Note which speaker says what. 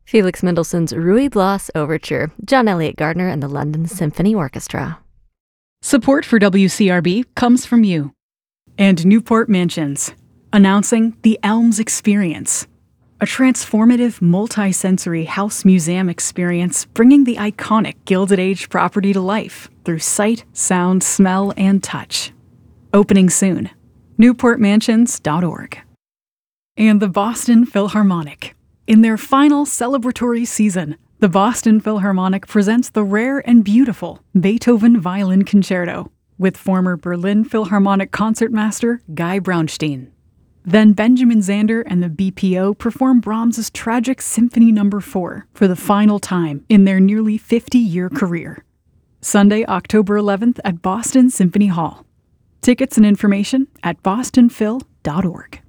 Speaker 1: Felix Mendelssohn's Ruy Blas Overture, John Elliott Gardner and the London Symphony Orchestra.
Speaker 2: Support for WCRB comes from you. And Newport Mansions, announcing the Elms Experience, a transformative multi-sensory house museum experience bringing the iconic Gilded Age property to life through sight, sound, smell, and touch. Opening soon. newportmansions.org. And the Boston Philharmonic. In their final celebratory season, the Boston Philharmonic presents the rare and beautiful Beethoven Violin Concerto with former Berlin Philharmonic concertmaster Guy Braunstein. Then Benjamin Zander and the BPO perform Brahms's tragic Symphony No. 4 for the final time in their nearly 50-year career. Sunday, October 11th at Boston Symphony Hall. Tickets and information at bostonphil.org.